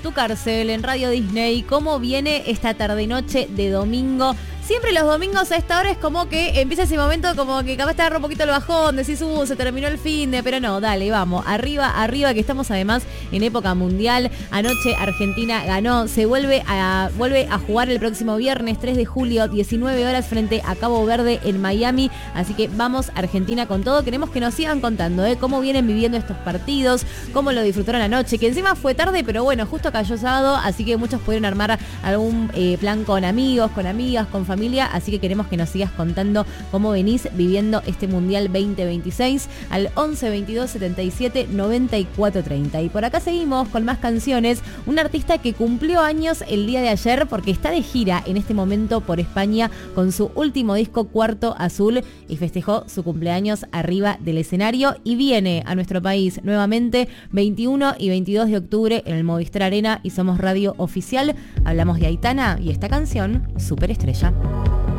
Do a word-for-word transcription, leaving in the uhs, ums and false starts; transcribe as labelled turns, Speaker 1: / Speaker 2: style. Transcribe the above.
Speaker 1: Tu Cárcel en Radio Disney. ¿Cómo viene esta tarde y noche de domingo? Siempre los domingos a esta hora es como que empieza ese momento como que capaz te agarra un poquito el bajón, decís, uh, se terminó el fin de, pero no, dale, vamos, arriba, arriba, que estamos además en época mundial. Anoche Argentina ganó, se vuelve a, vuelve a jugar el próximo viernes tres de julio, diecinueve horas frente a Cabo Verde en Miami, así que vamos Argentina con todo. Queremos que nos sigan contando, ¿eh? Cómo vienen viviendo estos partidos, cómo lo disfrutaron anoche, que encima fue tarde, pero bueno, justo cayó sábado, así que muchos pudieron armar algún eh, plan con amigos, con amigas, con familia. Así que queremos que nos sigas contando cómo venís viviendo este Mundial veinte veintiséis al once veintidós setenta y siete noventa y cuatro treinta. Y por acá seguimos con más canciones. Un artista que cumplió años el día de ayer porque está de gira en este momento por España con su último disco Cuarto Azul y festejó su cumpleaños arriba del escenario y viene a nuestro país nuevamente veintiuno y veintidós de octubre en el Movistar Arena y somos radio oficial. Hablamos de Aitana y esta canción, Superestrella.